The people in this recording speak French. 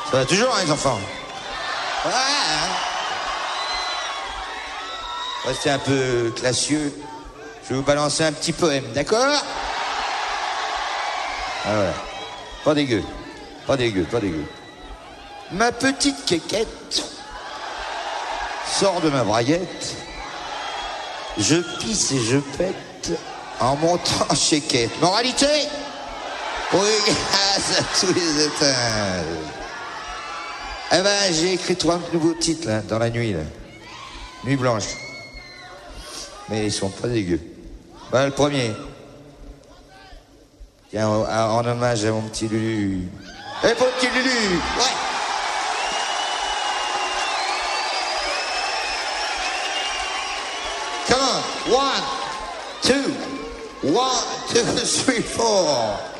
Ça va toujours, hein, les enfants? Ouais. Restez un peu classieux. Je vais vous balancer un petit poème, d'accord? Ah ouais. Pas dégueu. Pas dégueu, pas dégueu. Ma petite quéquette sort de ma braguette. Je pisse et je pète en montant chez Quête. Moralité? Oui, grâce à tous les étages. Eh ben, j'ai écrit 3 nouveaux titres, là, dans la nuit, là. Nuit blanche. Mais ils sont pas dégueux. Ben, le premier. Tiens, en hommage à mon petit Lulu. Eh, mon petit Lulu! Ouais! Come on! 1, 2, 1, 2, 3, 4.